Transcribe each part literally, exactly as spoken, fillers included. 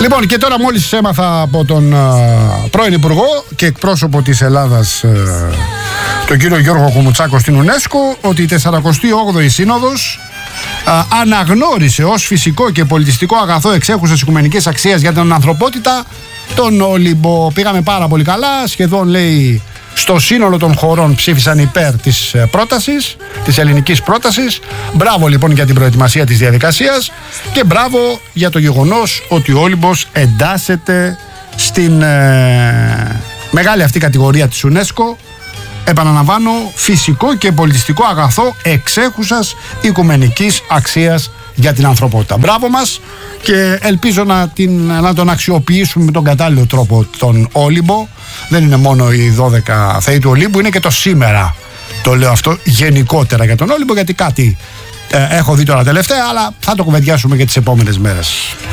Λοιπόν, και τώρα μόλις έμαθα από τον uh, πρώην Υπουργό και εκπρόσωπο της Ελλάδας, uh, τον κύριο Γιώργο Κουμουτσάκο στην UNESCO, ότι η σαρανταοκτώ όγδοη Σύνοδος uh, αναγνώρισε ως φυσικό και πολιτιστικό αγαθό εξέχουσες οικουμενικές αξίες για την ανθρωπότητα τον Όλυμπο. Πήγαμε πάρα πολύ καλά, σχεδόν λέει στο σύνολο των χωρών ψήφισαν υπέρ της πρότασης, της ελληνικής πρότασης. Μπράβο λοιπόν για την προετοιμασία της διαδικασίας και μπράβο για το γεγονός ότι ο Όλυμπος εντάσσεται στην ε, μεγάλη αυτή κατηγορία της UNESCO. Επαναλαμβάνω, φυσικό και πολιτιστικό αγαθό εξέχουσας οικουμενικής αξίας για την ανθρωπότητα. Μπράβο μας και ελπίζω να, την, να τον αξιοποιήσουμε με τον κατάλληλο τρόπο τον Όλυμπο. Δεν είναι μόνο οι δώδεκα θεοί του Ολύμπου, είναι και το σήμερα. Το λέω αυτό γενικότερα για τον Όλυμπο, γιατί κάτι ε, έχω δει τώρα τελευταία, αλλά θα το κουβεντιάσουμε και τις επόμενες μέρες.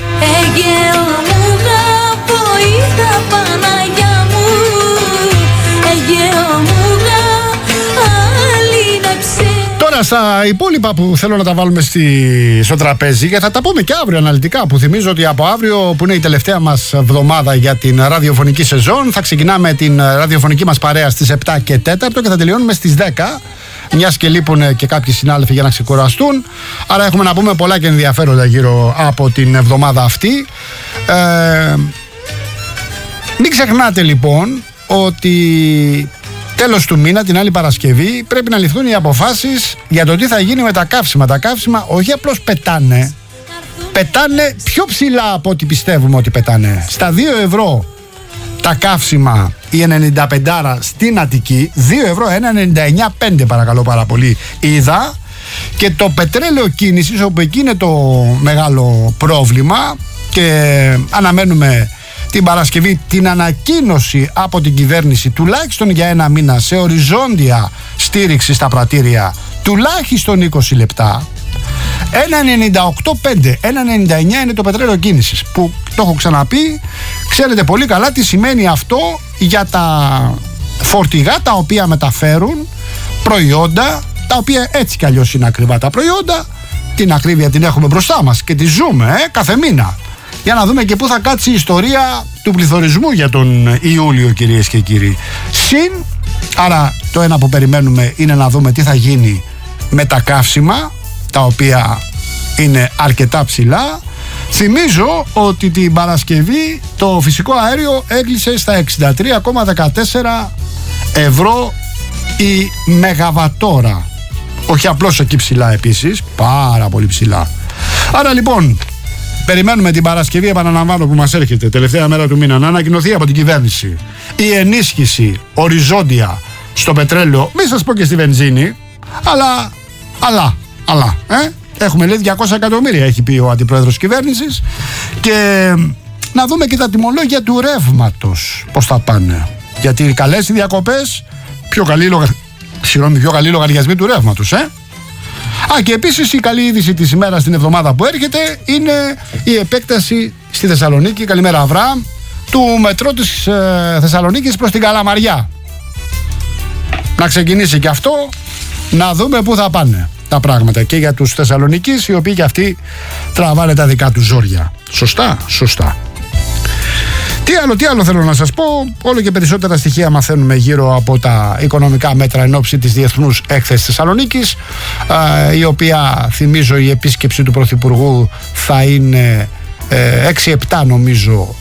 Τώρα στα υπόλοιπα που θέλω να τα βάλουμε στη, στο τραπέζι, και θα τα πούμε και αύριο αναλυτικά, που θυμίζω ότι από αύριο, που είναι η τελευταία μας εβδομάδα για την ραδιοφωνική σεζόν, θα ξεκινάμε την ραδιοφωνική μας παρέα στις επτά και τέταρτο και θα τελειώνουμε στις δέκα, μιας και λείπουν και κάποιοι συνάδελφοι για να ξεκουραστούν. Άρα έχουμε να πούμε πολλά και ενδιαφέροντα γύρω από την εβδομάδα αυτή. ε, Μην ξεχνάτε λοιπόν ότι τέλος του μήνα, την άλλη Παρασκευή, πρέπει να ληφθούν οι αποφάσεις για το τι θα γίνει με τα καύσιμα. Τα καύσιμα όχι απλώς πετάνε, πετάνε πιο ψηλά από ό,τι πιστεύουμε ότι πετάνε. Στα δύο ευρώ τα καύσιμα, η ενενήντα πέντε στην Αττική, δύο ευρώ ένα ενενήντα εννιά πέντε παρακαλώ πάρα πολύ, είδα. Και το πετρέλαιο κίνησης, όπου εκεί είναι το μεγάλο πρόβλημα και αναμένουμε την Παρασκευή την ανακοίνωση από την κυβέρνηση τουλάχιστον για ένα μήνα σε οριζόντια στήριξη στα πρατήρια τουλάχιστον είκοσι λεπτά. ένα ενενήντα οκτώ πέντε, ένα ενενήντα εννιά είναι το πετρέλαιο κίνησης, που το έχω ξαναπεί, ξέρετε πολύ καλά τι σημαίνει αυτό για τα φορτηγά τα οποία μεταφέρουν προϊόντα, τα οποία έτσι κι αλλιώς είναι ακριβά τα προϊόντα. Την ακρίβεια την έχουμε μπροστά μας και τη ζούμε ε, κάθε μήνα. Για να δούμε και πού θα κάτσει η ιστορία του πληθωρισμού για τον Ιούλιο, κυρίες και κύριοι. Συν, άρα το ένα που περιμένουμε είναι να δούμε τι θα γίνει με τα καύσιμα, τα οποία είναι αρκετά ψηλά. Θυμίζω ότι την Παρασκευή το φυσικό αέριο έκλεισε στα εξήντα τρία κόμμα δεκατέσσερα ευρώ η μεγαβατόρα. Όχι απλώς εκεί ψηλά επίσης, πάρα πολύ ψηλά. Άρα λοιπόν, περιμένουμε την Παρασκευή, επαναλαμβάνω, που μας έρχεται, τελευταία μέρα του μήνα, να ανακοινωθεί από την κυβέρνηση η ενίσχυση οριζόντια στο πετρέλαιο, μην σας πω και στη βενζίνη, αλλά, αλλά, αλλά, ε? έχουμε λέει διακόσια εκατομμύρια, έχει πει ο αντιπρόεδρος της κυβέρνησης, και να δούμε και τα τιμολόγια του ρεύματος, πώς θα πάνε. Γιατί καλές οι διακοπές, πιο καλή, λογα... Συγγνώμη, πιο καλή λογαριασμή του ρεύματος, ε? Α, και επίσης η καλή είδηση της ημέρας την εβδομάδα που έρχεται είναι η επέκταση στη Θεσσαλονίκη, καλημέρα Αβραάμ, του μετρό της ε, Θεσσαλονίκης προς την Καλαμαριά. Να ξεκινήσει και αυτό, να δούμε πού θα πάνε τα πράγματα και για τους Θεσσαλονικείς, οι οποίοι και αυτοί τραβάνε τα δικά τους ζόρια. Σωστά, σωστά. Τι άλλο, τι άλλο θέλω να σας πω, όλο και περισσότερα στοιχεία μαθαίνουμε γύρω από τα οικονομικά μέτρα εν ώψη της Διεθνούς Έκθεσης Θεσσαλονίκης, η οποία, θυμίζω, η επίσκεψη του Πρωθυπουργού θα είναι έξι επτά νομίζω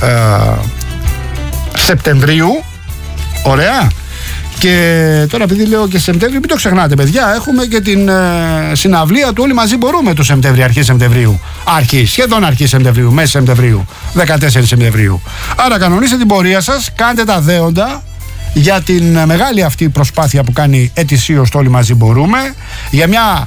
Σεπτεμβρίου. Ωραία. Και τώρα, επειδή λέω και Σεπτέμβριο, μην το ξεχνάτε παιδιά, έχουμε και την ε, συναυλία του Όλοι Μαζί Μπορούμε το Σεπτέμβριο, αρχή Σεπτεμβρίου. Αρχή, σχεδόν αρχή Σεπτεμβρίου, μέση Σεπτεμβρίου, δεκατέσσερις Σεπτεμβρίου. Άρα κανονίστε την πορεία σας, κάντε τα δέοντα για την μεγάλη αυτή προσπάθεια που κάνει ετησίως το Όλοι Μαζί Μπορούμε, για μια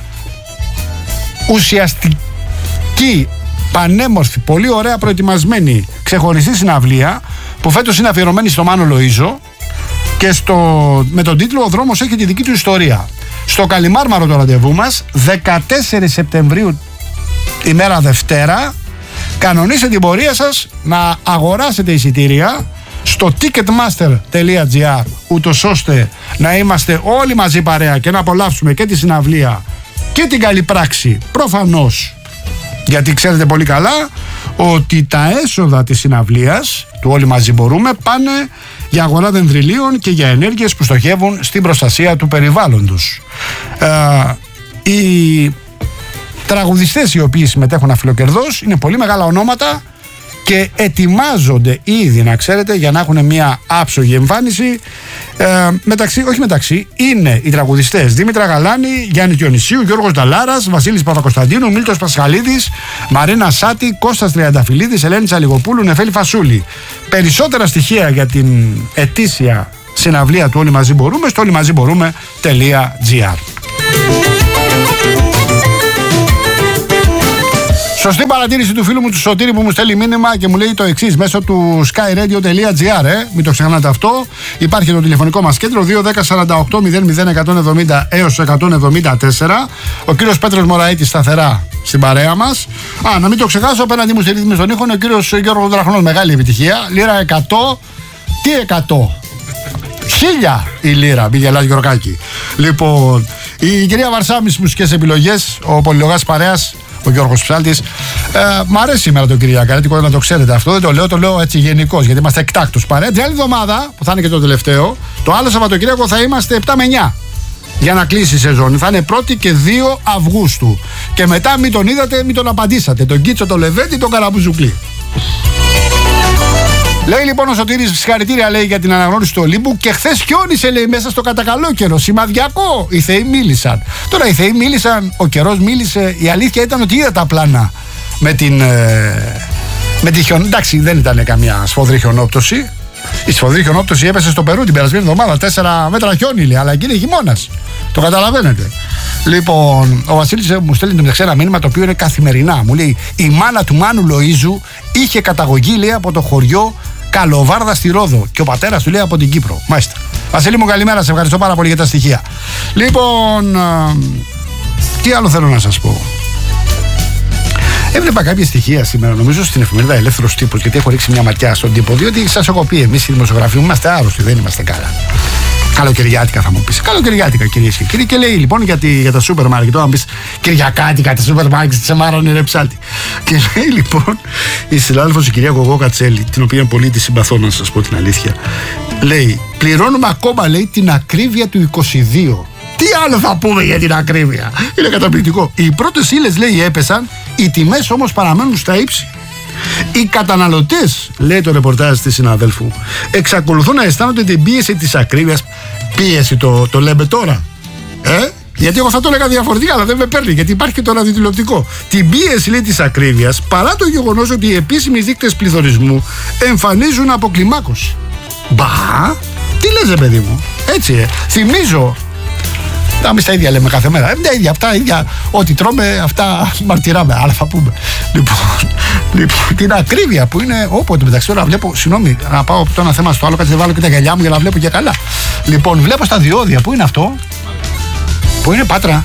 ουσιαστική, πανέμορφη, πολύ ωραία προετοιμασμένη, ξεχωριστή συναυλία, που φέτος είναι αφιερωμένη στο Μάνο Λοΐζο, και στο, με τον τίτλο «Ο δρόμος έχει τη δική του ιστορία». Στο Καλιμάρμαρο το ραντεβού μας, δεκατέσσερις Σεπτεμβρίου, ημέρα Δευτέρα. Κανονίστε την πορεία σας να αγοράσετε εισιτήρια στο ticketmaster τελεία gr, ούτως ώστε να είμαστε όλοι μαζί παρέα και να απολαύσουμε και τη συναυλία και την καλή πράξη, προφανώς, γιατί ξέρετε πολύ καλά ότι τα έσοδα της συναυλίας του Όλοι Μαζί Μπορούμε πάνε για αγορά δενδριλίων και για ενέργειες που στοχεύουν στην προστασία του περιβάλλοντος. Ε, οι τραγουδιστές οι οποίοι συμμετέχουν αφιλοκερδώς είναι πολύ μεγάλα ονόματα και ετοιμάζονται ήδη, να ξέρετε, για να έχουν μια άψογη εμφάνιση. Ε, μεταξύ, όχι μεταξύ, είναι οι τραγουδιστές Δήμητρα Γαλάνη, Γιάννη Διονυσίου, Γιώργος Νταλάρας, Βασίλης Παπακοσταντίνου, Μίλτος Πασχαλίδης, Μαρίνα Σάτη, Κώστας Τριανταφυλλίδης, Ελένη Τσαλιγοπούλου, Νεφέλη Φασούλη. Περισσότερα στοιχεία για την ετήσια συναυλία του Όλοι Μαζί Μπορούμε στο όλοι μαζί μπορούμε τελεία τζι άρ. Σωστή παρατήρηση του φίλου μου του Σωτήρη που μου στέλνει μήνυμα και μου λέει το εξής μέσω του sky radio τελεία τζι άρ. Ε. Μην το ξεχνάτε αυτό. Υπάρχει το τηλεφωνικό μας κέντρο δύο ένα μηδέν σαράντα οκτώ μηδέν μηδέν εκατόν εβδομήντα έως εκατόν εβδομήντα τέσσερα. Ο κύριος Πέτρος Μωραήτης σταθερά στην παρέα μας. Α, να μην το ξεχάσω, απέναντι μου στη ρύθμιση στον ήχο είναι ο κύριος Γιώργος Δραχνός. Μεγάλη επιτυχία. Λίρα εκατό. Τι εκατό? Χίλια η λίρα. Μη γελάς Γιωργάκη. Λοιπόν, η κυρία Βαρσάμι στις μουσικές επιλογές, ο πολυλογάς παρέας, ο Γιώργος Ψάλτης. Ε, μ' αρέσει σήμερα το Κυριακάρικο, να το ξέρετε αυτό. Δεν το λέω, το λέω έτσι γενικώς, γιατί είμαστε εκτάκτος παρέα. Την άλλη εβδομάδα, που θα είναι και το τελευταίο, το άλλο Σαββατοκύριακο θα είμαστε επτά με εννιά. Για να κλείσει η σεζόν. Θα είναι πρώτη και δύο Αυγούστου. Και μετά μην τον είδατε, μην τον απαντήσατε. Τον Κίτσο, τον Λεβέντη, τον Καραμπουζουκλή. Λέει λοιπόν ο Σωτήρης, συγχαρητήρια λέει για την αναγνώριση του Ολύμπου και χθες χιόνισε λέει μέσα στο κατακαλό καιρό. Σημαδιακό. Οι θεοί μίλησαν. Τώρα οι θεοί μίλησαν, ο καιρός μίλησε. Η αλήθεια ήταν ότι είδα τα πλάνα με την. Ε, με τη χιον... Εντάξει, δεν ήταν καμιά σφοδρή χιονόπτωση. Η σφοδρή χιονόπτωση έπεσε στο Περού την περασμένη εβδομάδα. Τέσσερα μέτρα χιόνι λέει, αλλά εκεί είναι χειμώνας. Το καταλαβαίνετε. Λοιπόν, ο Βασίλης μου στέλνει το ένα μήνυμα το οποίο είναι καθημερινά. Μου λέει: η μάνα του Μάνου Λοΐζου είχε καταγωγή λέει από το χωριό Καλοβάρδα στη Ρόδο και ο πατέρας του λέει από την Κύπρο. Μάλιστα. Βασίλη μου, καλημέρα. Σε ευχαριστώ πάρα πολύ για τα στοιχεία. Λοιπόν, α, τι άλλο θέλω να σας πω. Έβλεπα κάποια στοιχεία σήμερα, νομίζω στην εφημερίδα Ελεύθερος Τύπος, γιατί έχω ρίξει μια ματιά στον τύπο, διότι σας έχω πει, εμείς οι δημοσιογράφοι είμαστε άρρωστοι, δεν είμαστε καλά. Καλοκαιριάτικα θα μου πεις. Καλοκαιριάτικα κυρίες και κύριοι. Και λέει λοιπόν για, τη, για τα σούπερ μάρκετ. Τώρα πεις Κυριακάτικα, τα σούπερ μάρκετ τη Εμάρων είναι ψάλτη. Και λέει λοιπόν η συνάδελφος η κυρία Γογό Κατσέλη, την οποία πολύ τη συμπαθώ να σας πω την αλήθεια. Λέει: πληρώνουμε ακόμα λέει την ακρίβεια του είκοσι δύο. Τι άλλο θα πούμε για την ακρίβεια. Είναι καταπληκτικό. Οι πρώτες ύλες λέει έπεσαν, οι τιμές όμως παραμένουν στα ύψη. Οι καταναλωτές, λέει το ρεπορτάζ της συναδέλφου, εξακολουθούν να αισθάνονται την πίεση της ακρίβειας. Πίεση το, το λέμε τώρα. Ε? Γιατί εγώ θα το έλεγα διαφορετικά, αλλά δεν με παίρνει, γιατί υπάρχει και το ραδιοτηλεοπτικό. Την πίεση λέει της ακρίβειας, παρά το γεγονός ότι οι επίσημοι δείκτες πληθωρισμού εμφανίζουν αποκλιμάκωση. Μπα, τι λες ρε παιδί μου. Έτσι, ε. Θυμίζω. Να μην στα ίδια λέμε κάθε μέρα. Είναι τα ίδια, αυτά ίδια. Ό,τι τρώμε, αυτά μαρτυράμε. Αλλά θα πούμε. Λοιπόν, λοιπόν, την ακρίβεια που είναι. Όποτε μεταξύ τώρα βλέπω. Συγγνώμη, να πάω από το ένα θέμα στο άλλο. Κάτι δεν βάλω και τα γυαλιά μου για να βλέπω και καλά. Λοιπόν, βλέπω στα διόδια. Πού είναι αυτό? Πού είναι Πάτρα?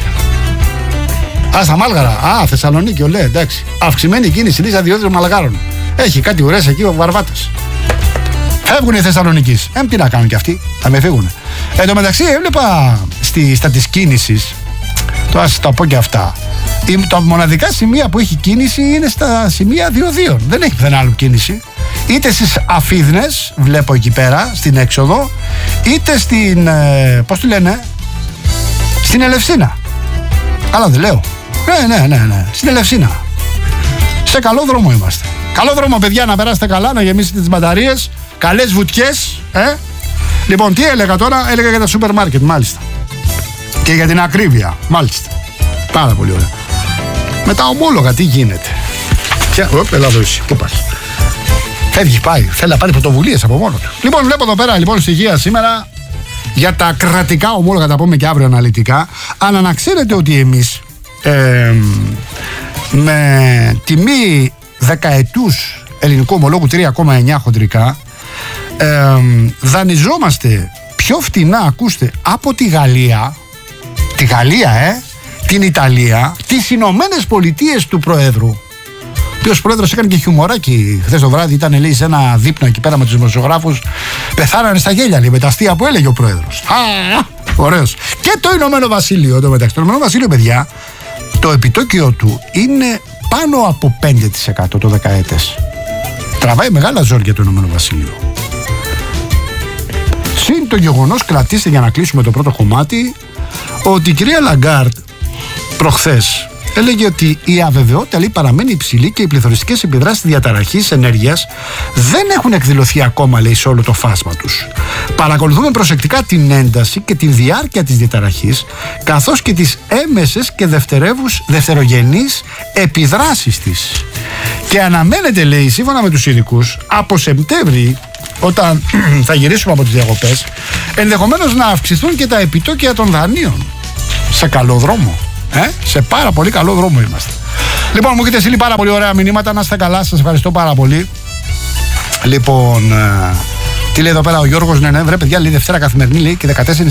Μάλγαρα. Α, στα Μάλγαρα. Α, Θεσσαλονίκη, ολέ, εντάξει. Αυξημένη κίνηση Λίζα διόδια Μαλγάρων. Έχει κάτι ωραίες εκεί ο Βαρβάτες. Φεύγουν οι Θεσσαλονικείς. Ε, τι να κάνουν κι αυτοί, θα με φύγουν. Εν τω μεταξύ, έβλεπα στη, στα της κίνησης, τώρα θα τα πω και αυτά. Η, τα μοναδικά σημεία που έχει κίνηση είναι στα σημεία διοδίων. Δεν έχει πουθενά άλλο κίνηση. Είτε στις Αφίδνες, βλέπω εκεί πέρα, στην έξοδο, είτε στην. Ε, πώς τη λένε, στην Ελευσίνα. Αλλά δεν λέω. Ναι, ναι, ναι, ναι. Στην Ελευσίνα. Σε καλό δρόμο είμαστε. Καλό δρόμο, παιδιά, να περάσετε καλά, να γεμίσετε τις μπαταρίες. Καλές βουτιές, ε. Λοιπόν, τι έλεγα τώρα? Έλεγα για τα σούπερ μάρκετ, μάλιστα. Και για την ακρίβεια, μάλιστα. Πάρα πολύ ωραία. Με τα ομόλογα, τι γίνεται? Ποια... Ωπ, έλα εδώ εσύ, πού πας? Φεύγει, πάει. Θέλει να πάρει πρωτοβουλίες από μόνο του. Λοιπόν, βλέπω εδώ πέρα λοιπόν στοιχεία σήμερα για τα κρατικά ομόλογα, τα πούμε και αύριο αναλυτικά. Αλλά να ξέρετε ότι εμείς ε, με τιμή δεκαετούς ελληνικού ομολόγου τρία κόμμα εννιά χοντρικά ε, δανειζόμαστε πιο φτηνά, ακούστε, από τη Γαλλία, τη Γαλλία, ε, την Ιταλία, τις Ηνωμένες Πολιτείες του Προέδρου, ο οποίος πρόεδρος έκανε και χιουμοράκι χθες το βράδυ, ήταν λέει σε ένα δείπνο εκεί πέρα με τους δημοσιογράφους, πεθάνανε στα γέλια λέει, με τα αστεία που έλεγε ο πρόεδρος. Α, ωραίος. Και το Ηνωμένο Βασίλειο, το μεταξύ, το Ηνωμένο Βασίλειο, παιδιά, το επιτόκιο του είναι πάνω από πέντε τοις εκατό το δεκαέτες. Τραβάει μεγάλα ζόρια το Ηνωμένο Βασίλειο. Συν το γεγονός, κρατήστε για να κλείσουμε το πρώτο κομμάτι, ότι η κυρία Λαγκάρντ προχθές έλεγε ότι η αβεβαιότητα, λέει, παραμένει υψηλή και οι πληθωριστικές επιδράσεις διαταραχής ενέργειας δεν έχουν εκδηλωθεί ακόμα, λέει, σε όλο το φάσμα τους. Παρακολουθούμε προσεκτικά την ένταση και την διάρκεια της διαταραχής, καθώς και τις έμμεσες και δευτερεύους, δευτερογενείς επιδράσεις της. Και αναμένεται, λέει, σύμφωνα με τους ειδικούς, από Σεπτέμβρη, όταν θα γυρίσουμε από τις διακοπές, ενδεχομένως να αυξηθούν και τα επιτόκια των δανείων. Σε καλό δρόμο. Ε? Σε πάρα πολύ καλό δρόμο είμαστε. Λοιπόν, μου έχετε στείλει πάρα πολύ ωραία μηνύματα. Να είστε καλά, σας ευχαριστώ πάρα πολύ. Λοιπόν, ε, τι λέει εδώ πέρα ο Γιώργος? Ναι, ναι, βρε παιδιά, λέει Δευτέρα καθημερινή, λέει, και δεκατέσσερις